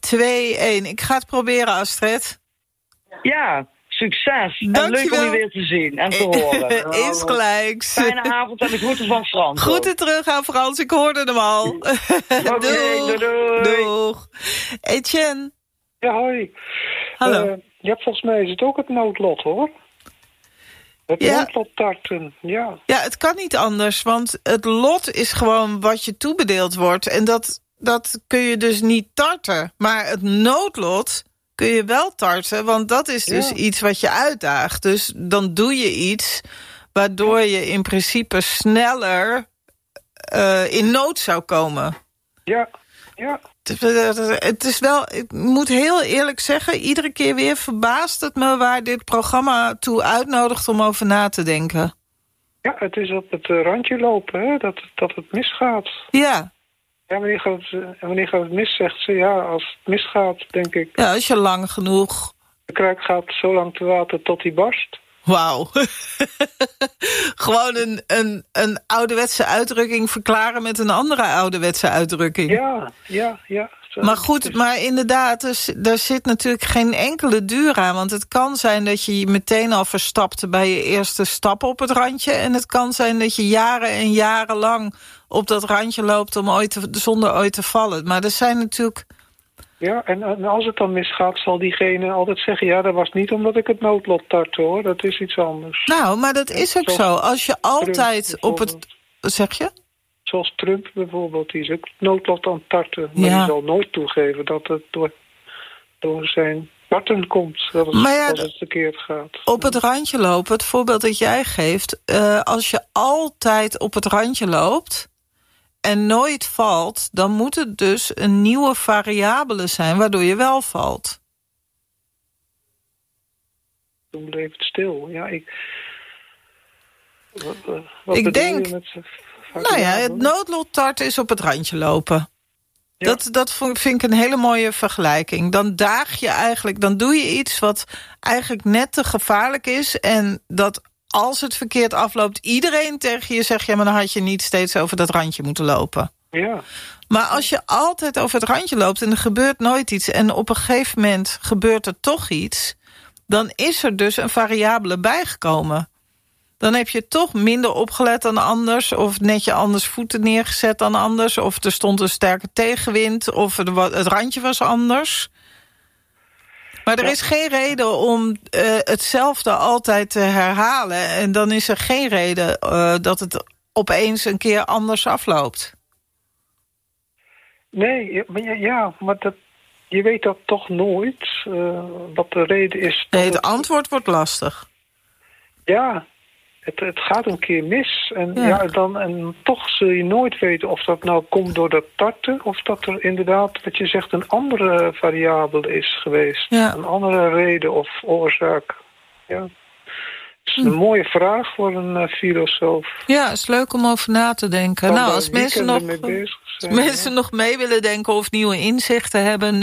Ik ga het proberen, Astrid. Ja, succes. Dankjewel. En leuk om je weer te zien en te horen. Insgelijks. Fijne avond en de groeten van Frans. Groeten terug aan Frans, ik hoorde hem al. Oké, doei. Doeg. Etienne. Ja, hoi. Hallo. Ja, volgens mij is het ook het noodlot, hoor. Het noodlottarten, ja. Ja, het kan niet anders, want het lot is gewoon wat je toebedeeld wordt. En dat kun je dus niet tarten. Maar het noodlot kun je wel tarten, want dat is dus iets wat je uitdaagt. Dus dan doe je iets waardoor je in principe sneller in nood zou komen. Ja. Het is wel, ik moet heel eerlijk zeggen, iedere keer weer verbaast het me waar dit programma toe uitnodigt om over na te denken. Ja, het is op het randje lopen, hè, dat het misgaat. Ja. Ja, wanneer gaat het mis, zegt ze. Ja, als het misgaat, denk ik. Ja, als je lang genoeg. De kruik gaat zo lang te water tot die barst. Wauw. Gewoon een ouderwetse uitdrukking verklaren met een andere ouderwetse uitdrukking. Ja. Maar goed, maar inderdaad, er zit natuurlijk geen enkele duur aan. Want het kan zijn dat je meteen al verstapt bij je eerste stap op het randje. En het kan zijn dat je jaren en jaren lang op dat randje loopt zonder ooit te vallen. Maar er zijn natuurlijk... Ja, en als het dan misgaat, zal diegene altijd zeggen... ja, dat was niet omdat ik het noodlot tartte, hoor. Dat is iets anders. Nou, maar dat is ook zo. Als je altijd op het... Zeg je? Zoals Trump bijvoorbeeld, die is ook noodlot aan het tarten. Maar die zal nooit toegeven dat het door zijn tarten komt. Dat het verkeerd gaat. Op het randje lopen, het voorbeeld dat jij geeft... als je altijd op het randje loopt en nooit valt... dan moet het dus een nieuwe variabele zijn waardoor je wel valt. Toen bleef het stil. Ja, ik denk... het noodlottarten is op het randje lopen. Ja. Dat vind ik een hele mooie vergelijking. Dan daag je eigenlijk, dan doe je iets wat eigenlijk net te gevaarlijk is... en dat als het verkeerd afloopt, iedereen tegen je zegt... ja, maar dan had je niet steeds over dat randje moeten lopen. Ja. Maar als je altijd over het randje loopt en er gebeurt nooit iets... en op een gegeven moment gebeurt er toch iets... dan is er dus een variabele bijgekomen. Dan heb je toch minder opgelet dan anders... of net je anders voeten neergezet dan anders... of er stond een sterke tegenwind... of het randje was anders. Maar er is geen reden om hetzelfde altijd te herhalen... en dan is er geen reden dat het opeens een keer anders afloopt. Nee, maar je weet dat toch nooit... wat de reden is... Nee, het antwoord wordt lastig. Ja... Het gaat een keer mis. En toch zul je nooit weten of dat nou komt door dat tarten... of dat er inderdaad, wat je zegt, een andere variabele is geweest. Ja. Een andere reden of oorzaak. Ja. Het is een mooie vraag voor een filosoof. Ja, het is leuk om over na te denken. Nou, als mensen nog mee willen denken of nieuwe inzichten hebben...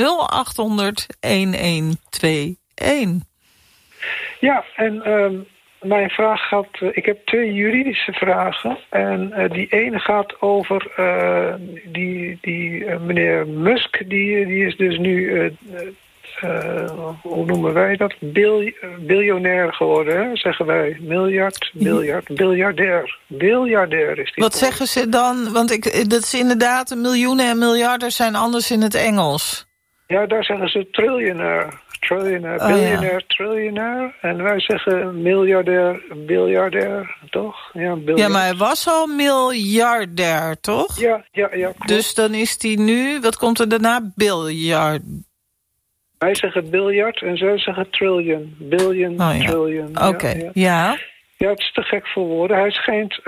0800-1121. Ja, en... mijn vraag gaat... ik heb 2 juridische vragen. En die ene gaat over... die meneer Musk... Die is dus nu... hoe noemen wij dat? Biljonair geworden, hè? Zeggen wij. Biljardair. Biljardair is die. Wat zeggen ze dan? Want dat is inderdaad... miljoenen en miljarden zijn anders in het Engels. Ja, daar zeggen ze triljonair. Triljonair. En wij zeggen biljardair, toch? Ja, maar hij was al miljardair, toch? Ja, klopt. Dus dan is hij nu, wat komt er daarna? Biljard. Wij zeggen biljard en zij zeggen trillion. Billion, trillion. Oké, ja. Ja, het is te gek voor woorden. Hij schijnt...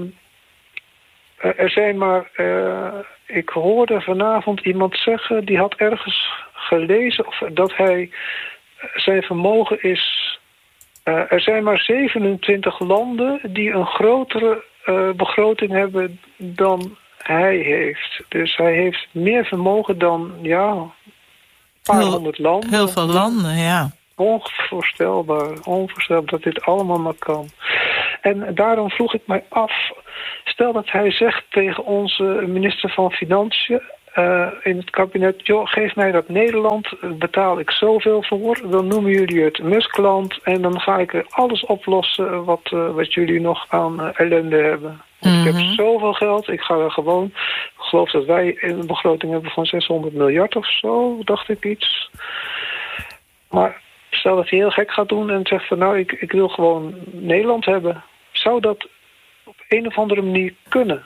er zijn maar... ik hoorde vanavond iemand zeggen... die had ergens gelezen of dat hij zijn vermogen is... er zijn maar 27 landen die een grotere begroting hebben dan hij heeft. Dus hij heeft meer vermogen dan een paar honderd landen. Heel veel landen, ja. Onvoorstelbaar dat dit allemaal maar kan. En daarom vroeg ik mij af... Stel dat hij zegt tegen onze minister van Financiën... in het kabinet... joh, geef mij dat Nederland, betaal ik zoveel voor... dan noemen jullie het Muskland... en dan ga ik er alles oplossen wat jullie nog aan ellende hebben. Want ik heb zoveel geld, ik ga er gewoon... Ik geloof dat wij een begroting hebben van 600 miljard of zo, dacht ik iets. Maar stel dat hij heel gek gaat doen en zegt van... nou, ik wil gewoon Nederland hebben. Zou dat op een of andere manier kunnen?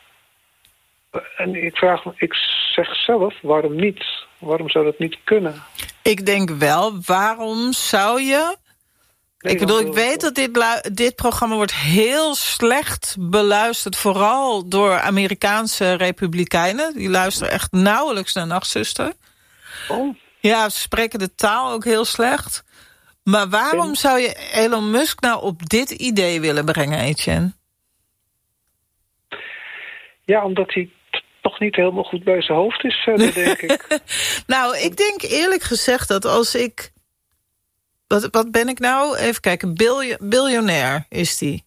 En ik zeg zelf, waarom niet? Waarom zou dat niet kunnen? Ik denk wel, waarom zou je... Ik weet dat dit programma wordt heel slecht beluisterd... vooral door Amerikaanse republikeinen. Die luisteren echt nauwelijks naar Nachtzuster. Oh. Ja, ze spreken de taal ook heel slecht. Maar waarom zou je Elon Musk nou op dit idee willen brengen, Etienne? Ja, omdat hij toch niet helemaal goed bij zijn hoofd is verder, denk ik. Nou, ik denk eerlijk gezegd dat als ik... Wat ben ik nou? Even kijken. Biljonair is die.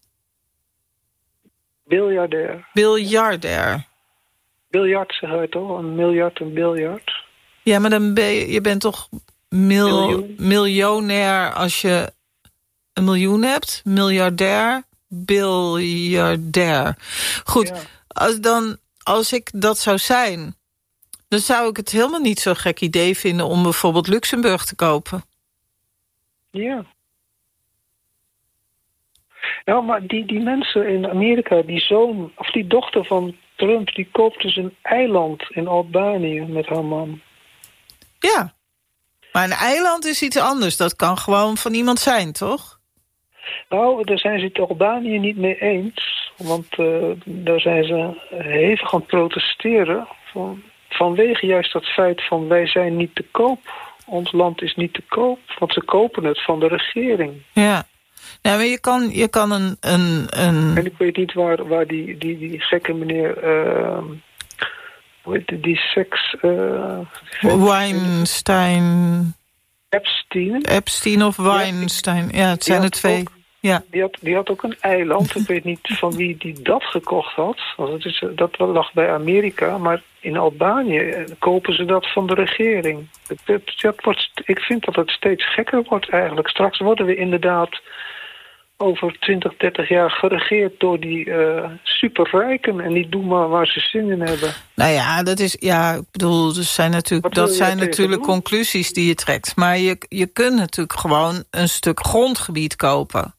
Biljardair. Biljardair. Biljart, zeg je toch? Een miljard, een biljart. Ja, maar dan je bent toch miljonair als je een miljoen hebt? Miljardair, biljardair. Goed, ja. Als ik dat zou zijn... dan zou ik het helemaal niet zo'n gek idee vinden... om bijvoorbeeld Luxemburg te kopen. Ja. Nou, maar die mensen in Amerika, die zoon of die dochter van Trump... die koopt dus een eiland in Albanië met haar man. Ja, maar een eiland is iets anders. Dat kan gewoon van iemand zijn, toch? Nou, daar zijn ze het Albanië niet mee eens. Want daar zijn ze hevig aan het protesteren. Vanwege juist dat feit van wij zijn niet te koop. Ons land is niet te koop. Want ze kopen het van de regering. Ja. Nou, maar je kan een... En ik weet niet waar die gekke meneer... hoe heet die seks... Weinstein... Epstein of Weinstein. Ja, het zijn er twee. Ook, ja. Die had ook een eiland. Ik weet niet van wie die dat gekocht had. Want dat lag bij Amerika. Maar in Albanië kopen ze dat van de regering. Ik vind dat het steeds gekker wordt eigenlijk. Straks worden we inderdaad over 20, 30 jaar geregeerd door die superrijken. En die doen maar waar ze zin in hebben. Nou ja, dat is, ja, ik bedoel, dat zijn natuurlijk conclusies die je trekt. Maar je kunt natuurlijk gewoon een stuk grondgebied kopen.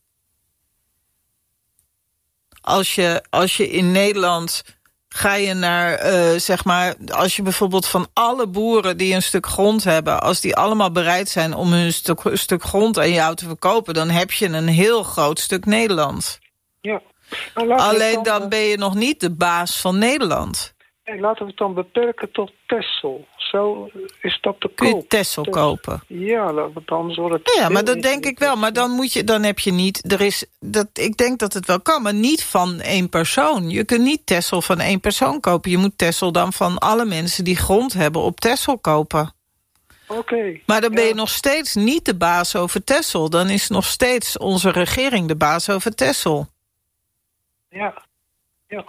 Als je in Nederland ga je naar, zeg maar, als je bijvoorbeeld van alle boeren die een stuk grond hebben, als die allemaal bereid zijn om hun stuk grond aan jou te verkopen, dan heb je een heel groot stuk Nederland. Ja. Alleen dan ben je nog niet de baas van Nederland. Nee, laten we het dan beperken tot Texel. Zo is dat te koop. Kun je Texel kopen? Ja, dan wordt het... Ja, maar dat denk ik wel. Maar dan heb je niet... ik denk dat het wel kan, maar niet van één persoon. Je kunt niet Texel van één persoon kopen. Je moet Texel dan van alle mensen die grond hebben op Texel kopen. Oké. Maar dan ben je nog steeds niet de baas over Texel. Dan is nog steeds onze regering de baas over Texel. Ja. Ja.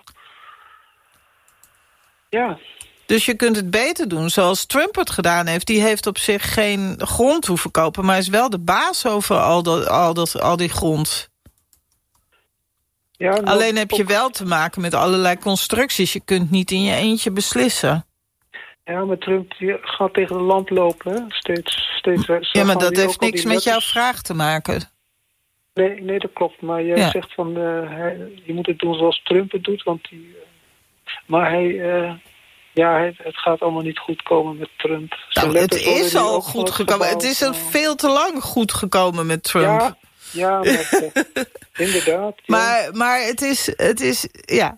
Ja. Dus je kunt het beter doen zoals Trump het gedaan heeft. Die heeft op zich geen grond hoeven kopen, maar is wel de baas over al die grond. Ja, alleen heb je wel te maken met allerlei constructies. Je kunt niet in je eentje beslissen. Ja, maar Trump die gaat tegen de lamp lopen, hè? Steeds. Ja, maar dat heeft niks met jouw vraag te maken. Nee, dat klopt. Maar jij zegt van, je moet het doen zoals Trump het doet, want het gaat allemaal niet goed komen met Trump. Nou, het is al goed gekomen. Het is al veel te lang goed gekomen met Trump. Ja, maar, inderdaad. Ja. Maar het is ja,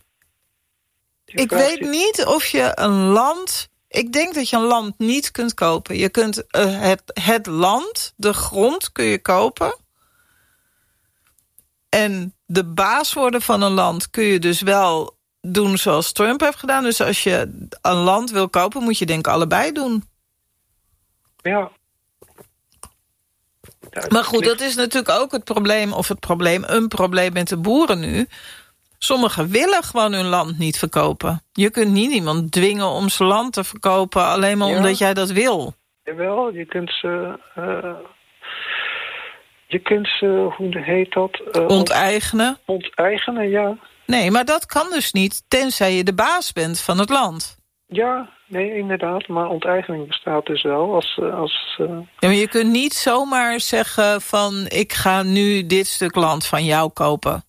ik weet niet of je een land... Ik denk dat je een land niet kunt kopen. Je kunt het land, de grond kun je kopen. En de baas worden van een land kun je dus wel doen zoals Trump heeft gedaan. Dus als je een land wil kopen, moet je denk ik allebei doen. Ja. Maar goed, dat is natuurlijk ook een probleem met de boeren nu. Sommigen willen gewoon hun land niet verkopen. Je kunt niet iemand dwingen om zijn land te verkopen alleen maar omdat jij dat wil. Jawel, je kunt ze, hoe heet dat? Onteigenen? Onteigenen, ja. Nee, maar dat kan dus niet, tenzij je de baas bent van het land. Ja, nee, inderdaad. Maar onteigening bestaat dus wel. Ja, maar je kunt niet zomaar zeggen van, ik ga nu dit stuk land van jou kopen.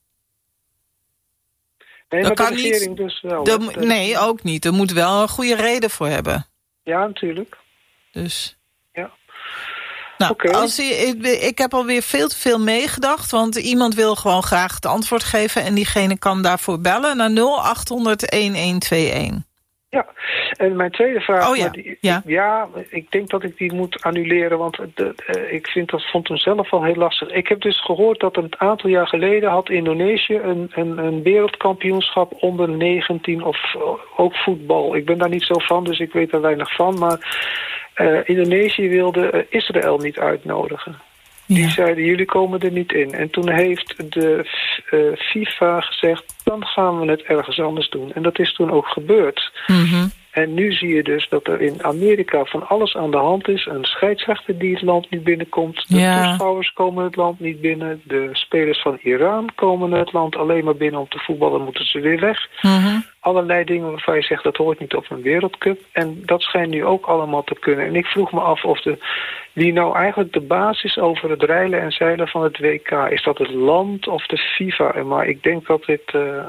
Nee, dat maar kan de regering niet, dus wel. Nee, ook niet. Er moet wel een goede reden voor hebben. Ja, natuurlijk. Dus... Ja. Nou, Okay. Ik heb alweer veel te veel meegedacht, want iemand wil gewoon graag het antwoord geven en diegene kan daarvoor bellen naar 0800-1121. Ja, en mijn tweede vraag... Oh ja. Ja, ik denk dat ik die moet annuleren, want ik vond hem zelf al heel lastig. Ik heb dus gehoord dat een aantal jaar geleden had Indonesië een wereldkampioenschap onder 19 of ook voetbal. Ik ben daar niet zo van, dus ik weet er weinig van, maar Indonesië wilde Israël niet uitnodigen. Die zeiden, jullie komen er niet in. En toen heeft de FIFA gezegd, dan gaan we het ergens anders doen. En dat is toen ook gebeurd. Mm-hmm. En nu zie je dus dat er in Amerika van alles aan de hand is. Een scheidsrechter die het land niet binnenkomt. De toeschouwers komen het land niet binnen. De spelers van Iran komen het land alleen maar binnen om te voetballen. Moeten ze weer weg. Mm-hmm. Allerlei dingen waarvan je zegt dat hoort niet op een wereldcup. En dat schijnt nu ook allemaal te kunnen. En ik vroeg me af of wie nou eigenlijk de basis is over het reilen en zeilen van het WK. Is dat het land of de FIFA? Maar ik denk dat dit...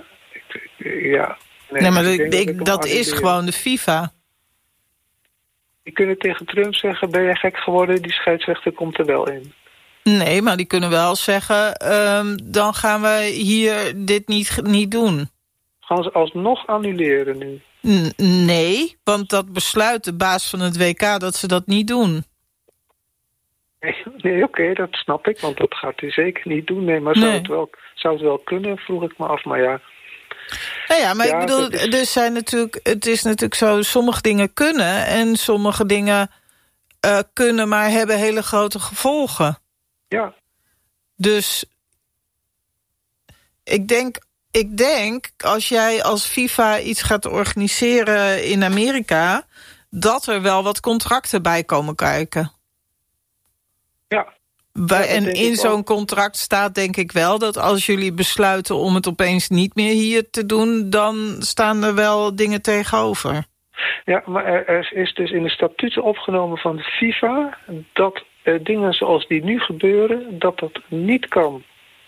Nee, maar dat is gewoon de FIFA. Die kunnen tegen Trump zeggen, ben jij gek geworden? Die scheidsrechter komt er wel in. Nee, maar die kunnen wel zeggen, dan gaan we hier dit niet doen. Gaan ze alsnog annuleren nu? Nee, want dat besluit de baas van het WK dat ze dat niet doen. Nee, oké, dat snap ik, want dat gaat hij zeker niet doen. Nee, maar zou het wel kunnen, vroeg ik me af, maar ja. Nou ja, maar ik bedoel, het is natuurlijk zo, sommige dingen kunnen en sommige dingen kunnen, maar hebben hele grote gevolgen. Ja. Dus ik denk, als jij als FIFA iets gaat organiseren in Amerika, dat er wel wat contracten bij komen kijken. Ja. En in zo'n contract staat denk ik wel dat als jullie besluiten om het opeens niet meer hier te doen, dan staan er wel dingen tegenover. Ja, maar er is dus in de statuten opgenomen van de FIFA dat dingen zoals die nu gebeuren, dat niet kan.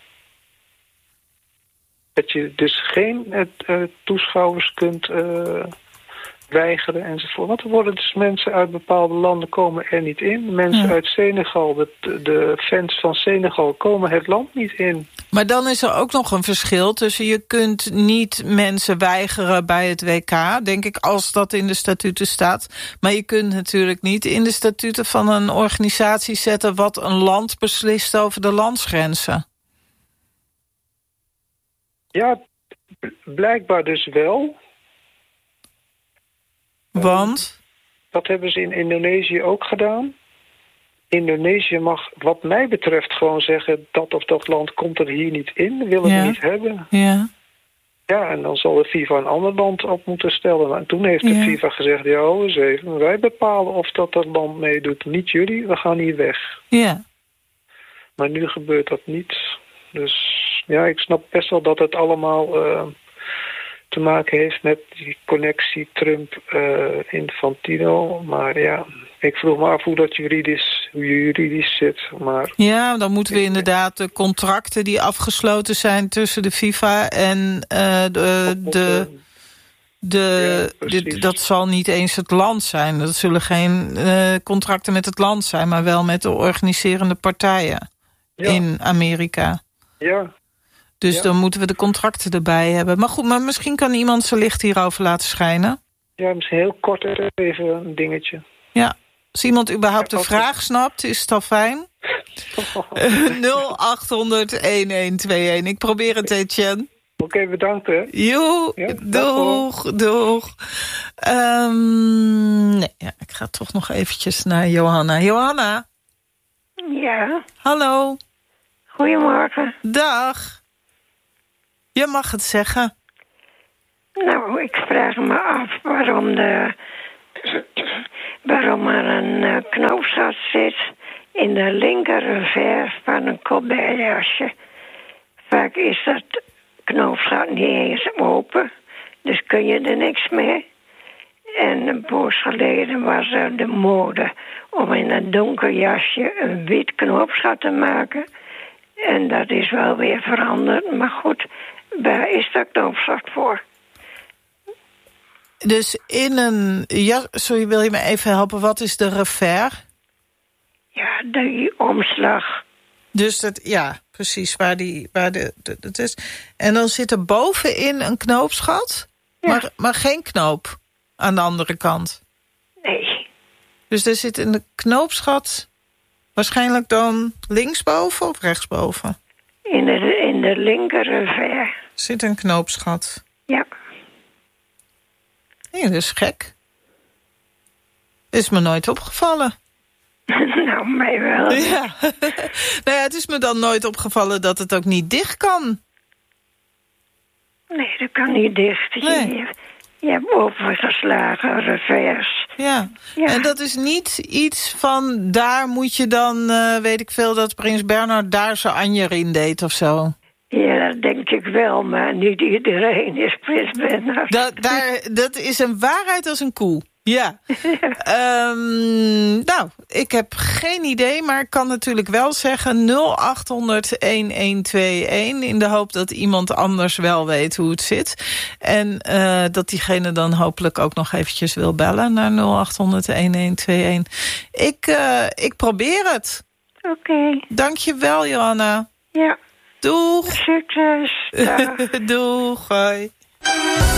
Dat je dus geen toeschouwers kunt weigeren enzovoort. Want er worden dus mensen uit bepaalde landen komen er niet in. Mensen uit Senegal, de fans van Senegal komen het land niet in. Maar dan is er ook nog een verschil tussen je kunt niet mensen weigeren bij het WK, denk ik, als dat in de statuten staat. Maar je kunt natuurlijk niet in de statuten van een organisatie zetten wat een land beslist over de landsgrenzen. Ja, blijkbaar dus wel. Want? Dat hebben ze in Indonesië ook gedaan. Indonesië mag wat mij betreft gewoon zeggen, dat of dat land komt er hier niet in, wil het niet hebben. Ja. Ja, en dan zal de FIFA een ander land op moeten stellen. En toen heeft de FIFA gezegd, ja, eens even, wij bepalen of dat land meedoet. Niet jullie, we gaan hier weg. Ja. Maar nu gebeurt dat niet. Dus ja, ik snap best wel dat het allemaal te maken heeft met die connectie Trump-Infantino. Maar ja, ik vroeg me af hoe dat juridisch zit. Maar ja, dan moeten we inderdaad de contracten die afgesloten zijn tussen de FIFA en dat zal niet eens het land zijn. Dat zullen geen contracten met het land zijn, maar wel met de organiserende partijen in Amerika. Ja. Dus dan moeten we de contracten erbij hebben. Maar goed, maar misschien kan iemand zijn licht hierover laten schijnen. Ja, misschien heel kort even een dingetje. Ja, als iemand überhaupt de vraag snapt, is het al fijn. 0800-1121. Ik probeer het, Etienne. Oké, bedankt hè. Doeg. Ik ga toch nog eventjes naar Johanna. Johanna? Ja? Hallo. Goedemorgen. Dag. Je mag het zeggen. Nou, ik vraag me af waarom er een knoopsgat zit in de linker revers van een colbertjasje. Vaak is dat knoopsgat niet eens open, dus kun je er niks mee. En een poos geleden was er de mode om in een donker jasje een wit knoopsgat te maken. En dat is wel weer veranderd, maar goed, waar is dat knoopsgat voor? Dus in een... Ja, sorry, wil je me even helpen? Wat is de revers? Ja, die omslag. Dus dat, ja, precies, waar het is. En dan zit er bovenin een knoopsgat, Ja. maar geen knoop aan de andere kant. Nee. Dus er zit in de knoopsgat waarschijnlijk dan linksboven of rechtsboven? In de linker revers. Zit een knoopsgat. Ja. Nee, dat is gek. Is me nooit opgevallen. Nou, mij wel. Ja. Nou ja, het is me dan nooit opgevallen dat het ook niet dicht kan. Nee, dat kan niet dicht. Nee. Je hebt overgeslagen revers. Ja. Ja. En dat is niet iets van... daar moet je dan, weet ik veel... dat prins Bernhard daar zijn anjer in deed of zo. Ja, dat denk ik wel, maar niet iedereen is prins Bernhard. Dat is een waarheid als een koe. Ja. Nou, ik heb geen idee, maar ik kan natuurlijk wel zeggen 0800-1121... in de hoop dat iemand anders wel weet hoe het zit. En dat diegene dan hopelijk ook nog eventjes wil bellen naar 0800-1121. Ik probeer het. Oké. Dank je wel, Johanna. Ja. Doeg. Succes. Dag. Doeg. Hoi.